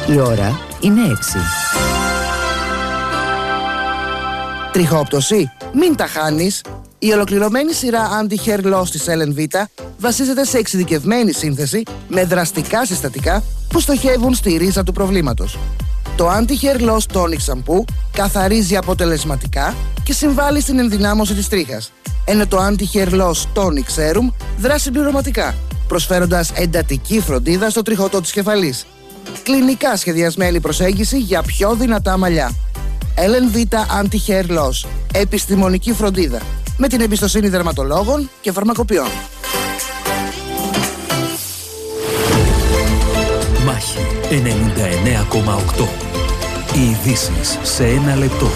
Η ώρα είναι 6. Τριχόπτωση? Μην τα χάνεις! Η ολοκληρωμένη σειρά Anti-Hair Loss της LNV βασίζεται σε εξειδικευμένη σύνθεση με δραστικά συστατικά που στοχεύουν στη ρίζα του προβλήματος. Το Anti-Hair Loss Tonic Shampoo καθαρίζει αποτελεσματικά και συμβάλλει στην ενδυνάμωση της τρίχας, ενώ το Anti-Hair Loss Tonic Serum δράσει συμπληρωματικά, προσφέροντας εντατική φροντίδα στο τριχωτό της κεφαλής. Κλινικά σχεδιασμένη προσέγγιση για πιο δυνατά μαλλιά. LNV Anti-Hair Loss. Επιστημονική φροντίδα. Με την εμπιστοσύνη δερματολόγων και φαρμακοποιών. Μάχη 99,8. Οι ειδήσεις σε ένα λεπτό.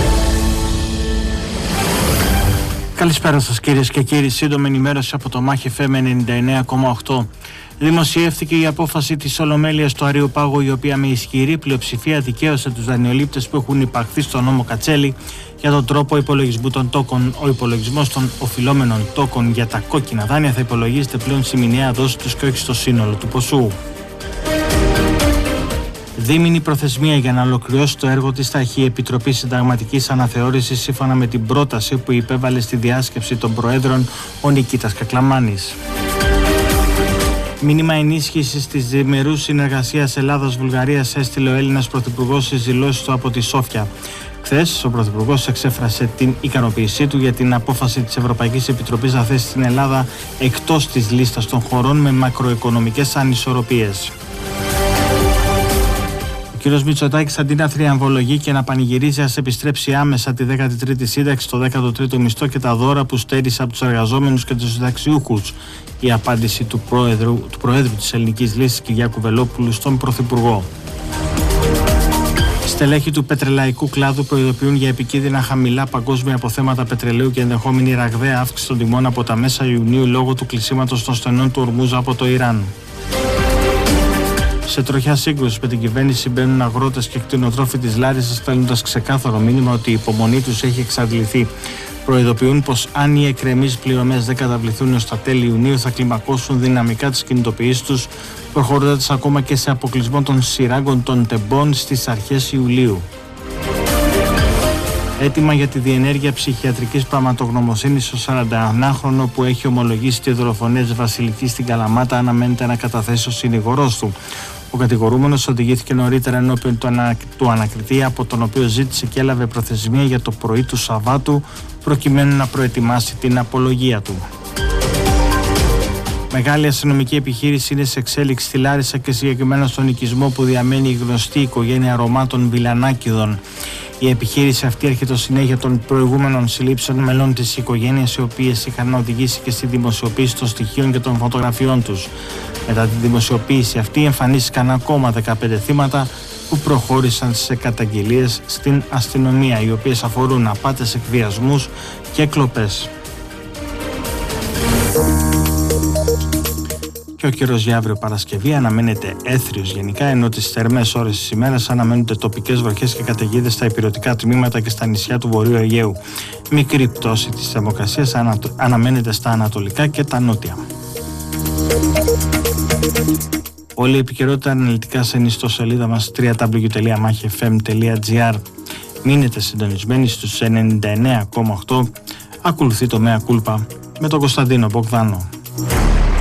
Καλησπέρα σας κυρίες και κύριοι. Σύντομη ενημέρωση από το Μάχη FM 99,8. Δημοσιεύθηκε η απόφαση της Ολομέλειας του Αρείου Πάγου, η οποία με ισχυρή πλειοψηφία δικαίωσε τους δανειολήπτες που έχουν υπαχθεί στο νόμο Κατσέλη για τον τρόπο υπολογισμού των τόκων. Ο υπολογισμός των οφειλόμενων τόκων για τα κόκκινα δάνεια θα υπολογίζεται πλέον στη μηνιαία δόση τους και όχι στο σύνολο του ποσού. Δίμηνη προθεσμία για να ολοκληρώσει το έργο της θα έχει η Επιτροπή Συνταγματικής Αναθεώρησης, σύμφωνα με την πρόταση που υπέβαλε στη διάσκεψη των Προέδρων ο Νικήτας Κακλαμάνης. Μήνυμα ενίσχυσης της διμερούς συνεργασίας Ελλάδας-Βουλγαρίας έστειλε ο Έλληνας Πρωθυπουργός στις δηλώσεις του από τη Σόφια. Χθες, ο Πρωθυπουργός εξέφρασε την ικανοποίησή του για την απόφαση της Ευρωπαϊκής Επιτροπής να θέσει την Ελλάδα εκτός της λίστας των χωρών με μακροοικονομικές ανισορροπίες. Ο κ. Μητσοτάκης, αντί να θριαμβολογεί και να πανηγυρίζει, ας επιστρέψει άμεσα τη 13η σύνταξη, το 13ο μισθό και τα δώρα που στέρισε από τους εργαζόμενους και τους συνταξιούχους. Η απάντηση του Προέδρου της Ελληνικής Λύσης, Κυριάκου Βελόπουλου, στον Πρωθυπουργό. Στελέχη του πετρελαϊκού κλάδου προειδοποιούν για επικίνδυνα χαμηλά παγκόσμια αποθέματα πετρελαίου και ενδεχόμενη ραγδαία αύξηση των τιμών από τα μέσα Ιουνίου λόγω του κλεισίματος των στενών του Ορμούζ από το Ιράν. Σε τροχιά σύγκρουση με την κυβέρνηση μπαίνουν αγρότες και κτηνοτρόφοι της Λάρισσας, στέλνοντας ξεκάθαρο μήνυμα ότι η υπομονή τους έχει εξαντληθεί. Προειδοποιούν πως αν οι εκκρεμείς πληρωμές δεν καταβληθούν ως τα τέλη Ιουνίου, θα κλιμακώσουν δυναμικά τις κινητοποιήσεις τους, προχωρώντας ακόμα και σε αποκλεισμό των σειράγκων των τεμπών στις αρχές Ιουλίου. Έτοιμα για τη διενέργεια ψυχιατρικής πραγματογνωμοσύνης στο 41χρονο που έχει ομολογήσει τη δολοφονία της Βασιλικής στην Καλαμάτα αναμένεται να καταθέσει ο συνηγορός του. Ο κατηγορούμενος οδηγήθηκε νωρίτερα ενώπιον του ανακριτή, από τον οποίο ζήτησε και έλαβε προθεσμία για το πρωί του Σαββάτου προκειμένου να προετοιμάσει την απολογία του. Μεγάλη αστυνομική επιχείρηση είναι σε εξέλιξη στη Λάρισα και συγκεκριμένα στον οικισμό που διαμένει η γνωστή οικογένεια Ρωμά των Βιλανάκηδων. Η επιχείρηση αυτή έρχεται ως συνέχεια των προηγούμενων συλλήψεων μελών της οικογένειας, οι οποίες είχαν οδηγήσει και στη δημοσιοποίηση των στοιχείων και των φωτογραφιών τους. Μετά τη δημοσιοποίηση αυτή εμφανίστηκαν ακόμα 15 θύματα που προχώρησαν σε καταγγελίες στην αστυνομία, οι οποίες αφορούν απάτες, εκβιασμούς και κλοπές. Και ο καιρός για αύριο Παρασκευή αναμένεται έθριος γενικά, ενώ τις θερμές ώρες της ημέρας αναμένονται τοπικές βροχές και καταιγίδες στα ηπειρωτικά τμήματα και στα νησιά του Βορείου Αιγαίου. Μικρή πτώση της θερμοκρασίας αναμένεται στα ανατολικά και τα νότια. Όλη η επικαιρότητα αναλυτικά σε ιστοσελίδα μας www.machifm.gr. Μείνετε συντονισμένοι στους 99,8. Ακολουθεί το Mea Culpa με τον Κωνσταντίνο Μπογδάνο.